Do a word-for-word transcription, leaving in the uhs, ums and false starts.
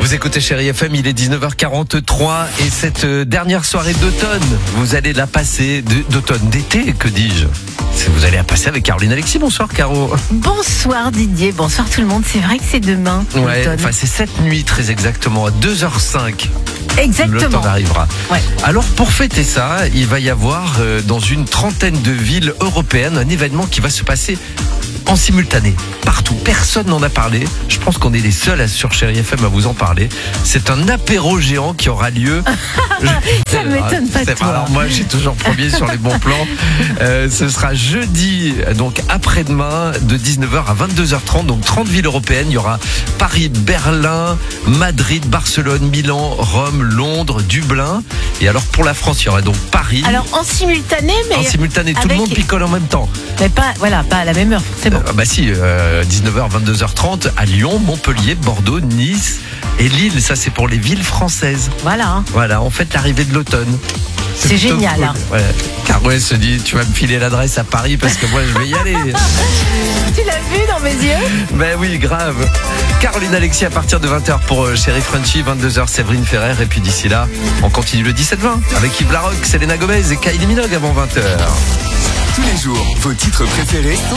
Vous écoutez Chérie F M, il est dix-neuf heures quarante-trois et cette dernière soirée d'automne, vous allez la passer, de, d'automne, d'été, que dis-je ? Vous allez la passer avec Caroline Alexis. Bonsoir Caro. Bonsoir Didier, bonsoir tout le monde. C'est vrai que c'est demain. Ouais, l'automne. enfin c'est cette nuit très exactement, à deux heures cinq. Exactement. L'automne arrivera. Ouais. Alors pour fêter ça, il va y avoir euh, dans une trentaine de villes européennes un événement qui va se passer en simultané, partout. Personne n'en a parlé. Je pense qu'on est les seuls à, sur Chérie F M à vous en parler. C'est un apéro géant qui aura lieu. Ça ne m'étonne pas de toi. Alors moi, j'ai toujours premier sur les bons plans. Euh, ce sera jeudi, donc après-demain, de dix-neuf heures à vingt-deux heures trente. Donc trente villes européennes. Il y aura Paris, Berlin, Madrid, Barcelone, Milan, Rome, Londres, Dublin. Et alors pour la France, il y aura donc Paris. Alors en simultané, mais en simultané, tout avec... le monde picole en même temps. Mais pas, voilà, pas à la même heure, c'est bon. Euh, bah si, euh, dix-neuf heures, vingt-deux heures trente à Lyon, Montpellier, Bordeaux, Nice et Lille. Ça, c'est pour les villes françaises. Voilà. Hein. Voilà, en fait, l'arrivée de l'automne. C'est, c'est génial. Cool. Hein. Ouais. Caro, elle se dit, tu vas me filer l'adresse à Paris parce que moi, je vais y aller. Tu l'as vu dans mes yeux ? Ben oui, grave. Caroline Alexis à partir de vingt heures pour euh, Chérie Frenchy, vingt-deux heures Séverine Ferrer. Et puis d'ici là, on continue le dix-sept vingt avec Yves Larocque, Selena Gomez et Kylie Minogue avant vingt heures. Tous les jours, vos titres préférés sont